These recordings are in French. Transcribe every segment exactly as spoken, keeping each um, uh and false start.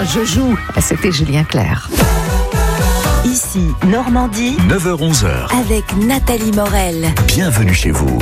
je joue. C'était Julien Clerc. Ici, Normandie, neuf heures onze avec Nathalie Morel. Bienvenue chez vous.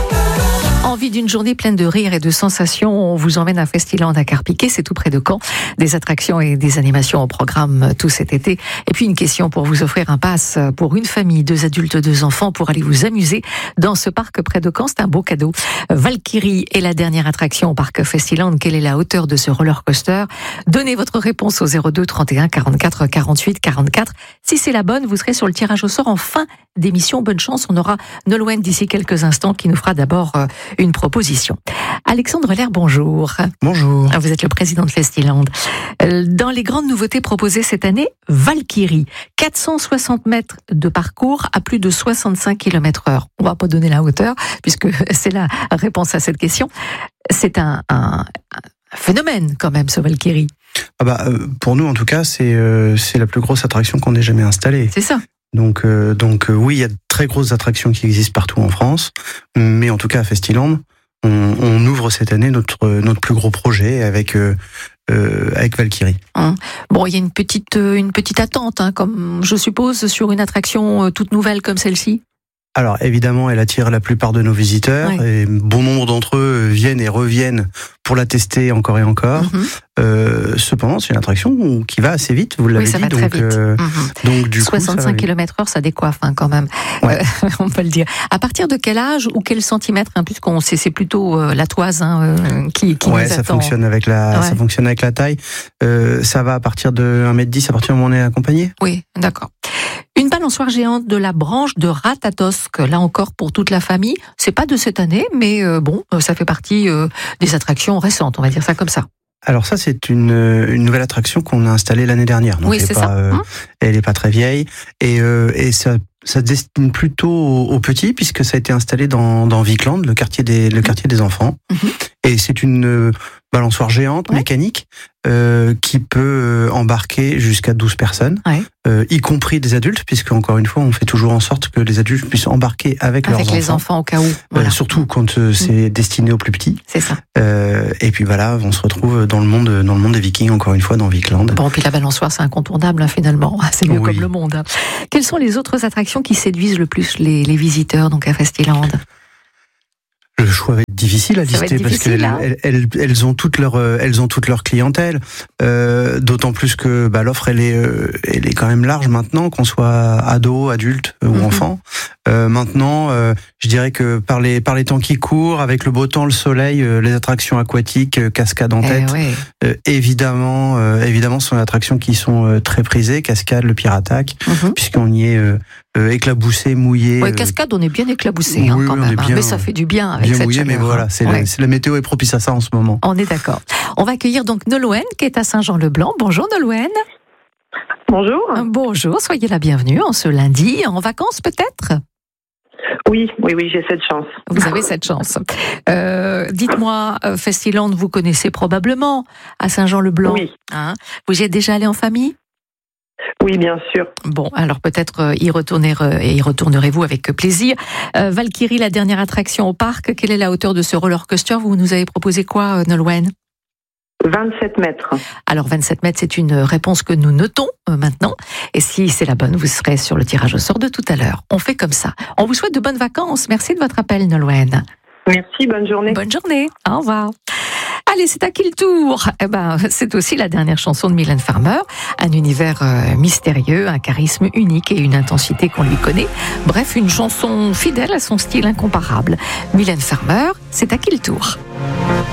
Envie d'une journée pleine de rire et de sensations, on vous emmène à Festiland à Carpiquet, c'est tout près de Caen. Des attractions et des animations au programme tout cet été. Et puis une question pour vous offrir un pass pour une famille, deux adultes, deux enfants, pour aller vous amuser dans ce parc près de Caen. C'est un beau cadeau. Valkyrie est la dernière attraction au parc Festiland. Quelle est la hauteur de ce roller coaster? Donnez votre réponse au zéro deux trente et un quarante-quatre quarante-huit quarante-quatre. Si c'est la bonne, vous serez sur le tirage au sort en fin d'émission. Bonne chance, on aura Nolwenn d'ici quelques instants qui nous fera d'abord une proposition. Alexandre Lerre, bonjour. Bonjour. Vous êtes le président de Festiland. Dans les grandes nouveautés proposées cette année, Valkyrie, quatre cent soixante mètres de parcours à plus de soixante-cinq kilomètres heure. On va pas donner la hauteur puisque c'est la réponse à cette question. C'est un, un, un phénomène quand même, ce Valkyrie. Ah bah, pour nous, en tout cas, c'est, euh, c'est la plus grosse attraction qu'on ait jamais installée. C'est ça. Donc, euh, donc euh, oui, il y a de très grosses attractions qui existent partout en France, mais en tout cas à Festiland, on, on ouvre cette année notre notre plus gros projet avec euh, euh, avec Valkyrie. Hein. Bon, il y a une petite une petite attente, hein, comme je suppose, sur une attraction toute nouvelle comme celle-ci. Alors évidemment, elle attire la plupart de nos visiteurs, ouais. Et bon nombre d'entre eux viennent et reviennent pour la tester encore et encore. Mm-hmm. Euh, cependant, c'est une attraction qui va assez vite, vous l'avez oui, ça dit. Va donc, très vite. Euh, mm-hmm. donc du soixante-cinq kilomètres heure, ça décoiffe hein, quand même. Ouais. Euh, on peut le dire. À partir de quel âge ou quel centimètre, hein, puisqu'on sait c'est plutôt euh, la toise hein, euh, qui, qui ouais, nous ça attend. fonctionne avec la, ouais. ça fonctionne avec la taille. Euh, ça va à partir de un mètre dix, à partir du moment où on est accompagné. Oui, d'accord. Une balançoire géante de la branche de Ratatosk, là encore pour toute la famille. C'est pas de cette année, mais euh, bon, ça fait partie euh, des attractions récentes, on va dire ça comme ça. Alors ça, c'est une, une nouvelle attraction qu'on a installée l'année dernière. Donc oui, c'est pas, ça. Euh, hum. Elle n'est pas très vieille. Et, euh, et ça, ça destine plutôt aux, aux petits, puisque ça a été installé dans, dans Vikland, le quartier des, le quartier des enfants. Mmh. Et c'est une euh, balançoire géante, ouais. mécanique, euh, qui peut euh, embarquer jusqu'à douze personnes, ouais. euh, y compris des adultes, puisque encore une fois, on fait toujours en sorte que les adultes puissent embarquer avec, avec leurs enfants. Avec les enfants au cas où. Voilà. Euh, surtout quand euh, c'est mmh. destiné aux plus petits. C'est ça. Euh, et puis voilà, on se retrouve dans le monde, dans le monde des Vikings, encore une fois, dans Vikland. Bon, puis la balançoire, c'est incontournable, hein, finalement. C'est mieux oui. comme le monde. Hein. Quelles sont les autres attractions qui séduisent le plus les, les visiteurs, donc à Festiland? Le choix va être difficile à lister parce qu'elles hein. elles, elles, elles ont toute leur elles ont toute leur clientèle. Euh, d'autant plus que bah, l'offre elle est euh, elle est quand même large maintenant, qu'on soit ado, adulte euh, mm-hmm. ou enfant. Euh, maintenant, euh, je dirais que par les par les temps qui courent, avec le beau temps, le soleil, euh, les attractions aquatiques, euh, cascades en tête, eh ouais. euh, évidemment euh, évidemment ce sont des attractions qui sont euh, très prisées. Cascade, le Piratac, mm-hmm. puisqu'on y est euh, euh, éclaboussé, mouillé. Ouais, cascade, on est bien éclaboussé hein, oui, quand oui, même. Bien, hein, mais ça fait du bien avec bien cette mouillé, chaleur. Mais voilà, c'est, ouais. la, c'est la météo est propice à ça en ce moment. On est d'accord. On va accueillir donc Nolwenn qui est à Saint-Jean-le-Blanc. Bonjour Nolwenn. Bonjour. Bonjour, soyez la bienvenue en ce lundi, en vacances peut-être? Oui, oui, oui, j'ai cette chance. Vous avez cette chance. Euh, dites-moi, Festiland, vous connaissez probablement à Saint-Jean-le-Blanc. Oui. Hein, vous y êtes déjà allé en famille? Oui, bien sûr. Bon, alors peut-être euh, y, retourner, euh, y retournerez-vous avec plaisir. Euh, Valkyrie, la dernière attraction au parc, quelle est la hauteur de ce roller coaster? Vous nous avez proposé quoi, euh, Nolwenn? vingt-sept mètres. Alors vingt-sept mètres, c'est une réponse que nous notons euh, maintenant. Et si c'est la bonne, vous serez sur le tirage au sort de tout à l'heure. On fait comme ça. On vous souhaite de bonnes vacances. Merci de votre appel, Nolwenn. Merci, bonne journée. Bonne journée. Au revoir. Allez, c'est à qui le tour? Eh ben, c'est aussi la dernière chanson de Mylène Farmer. Un univers euh, mystérieux, un charisme unique et une intensité qu'on lui connaît. Bref, une chanson fidèle à son style incomparable. Mylène Farmer, c'est à qui le tour?